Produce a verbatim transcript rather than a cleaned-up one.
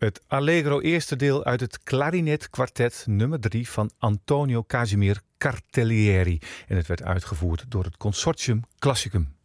Het Allegro eerste deel uit het klarinetkwartet nummer drie van Antonio Casimir Cartellieri. En het werd uitgevoerd door het Consortium Classicum.